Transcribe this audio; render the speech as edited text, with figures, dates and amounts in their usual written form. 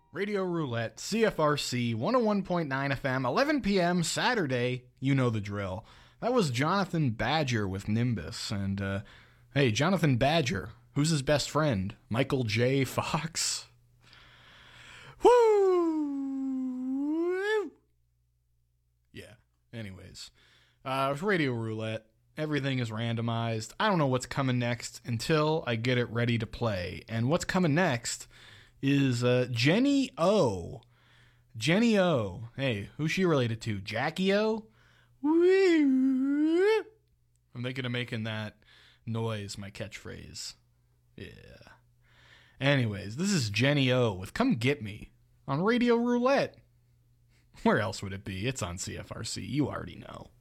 Radio Roulette, CFRC 101.9 FM, 11 p.m. Saturday. You know the drill. That was Jonathan Badger with Nimbus. And, hey, Jonathan Badger, who's his best friend? Michael J. Fox? Woo! Yeah, anyways. Radio Roulette. Everything is randomized. I don't know what's coming next until I get it ready to play. And what's coming next is Jenny O. Jenny O. Hey, who's she related to? Jackie O? I'm thinking of making that noise my catchphrase. Yeah. Anyways, this is Jenny O with Come Get Me on Radio Roulette. Where else would it be? It's on CFRC. You already know.